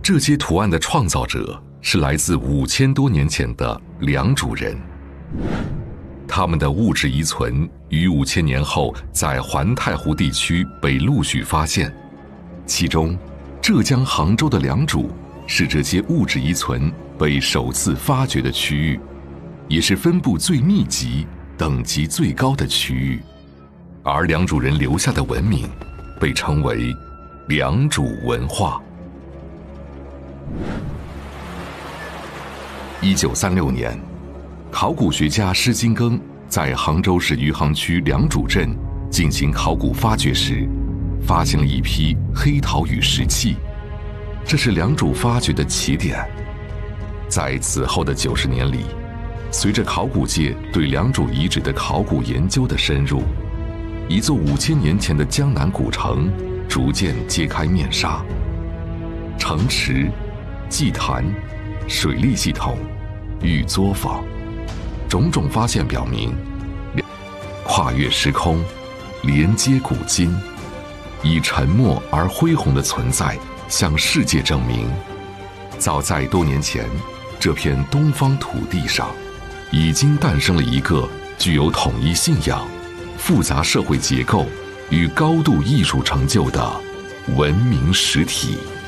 这些图案的创造者是来自5000多年前的良渚人，他们的物质遗存于5000年后在环太湖地区被陆续发现，其中浙江杭州的良渚是这些物质遗存被首次发掘的区域，也是分布最密集、等级最高的区域，而良渚人留下的文明被称为良渚文化。1936年，考古学家施金庚在杭州市余杭区良渚镇进行考古发掘时，发现了一批黑陶与石器，这是良渚发掘的起点。在此后的90年里，随着考古界对良渚遗址的考古研究的深入，一座5000年前的江南古城逐渐揭开面纱。城池、祭坛、水利系统、玉作坊，种种发现表明，跨越时空，连接古今，以沉默而恢宏的存在向世界证明，早在多年前，这片东方土地上已经诞生了一个具有统一信仰、复杂社会结构与高度艺术成就的文明实体。